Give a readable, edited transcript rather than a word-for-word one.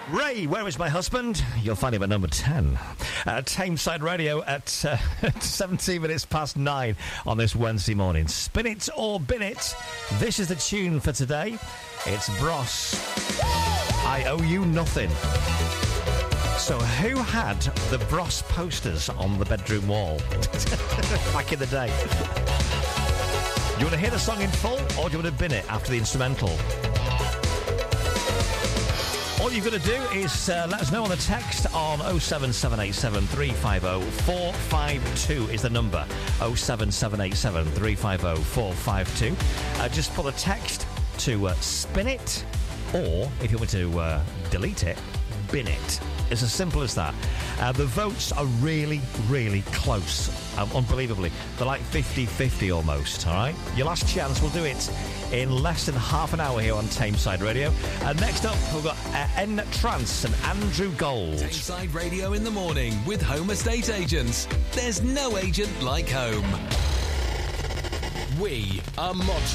Ray, Where Is My Husband? You'll find him at number 10. Tameside Radio at 17 minutes past 9 on this Wednesday morning. Spin it or bin it. This is the tune for today. It's Bros. I Owe You Nothing. So who had the Bros posters on the bedroom wall back in the day? Do you want to hear the song in full, or do you want to bin it after the instrumental? All you've got to do is let us know on the text on 07787 350 452 is the number. 07787 350 452. Just put a text to spin it, or if you want to delete it, bin it. It's as simple as that. The votes are really, really close. Unbelievably. They're like 50-50 almost, all right? Your last chance, we'll do it in less than half an hour here on Tameside Radio. Next up, we've got N Trance and Andrew Gold. Tameside Radio in the morning with Home Estate Agents. There's no agent like home. We are Modric.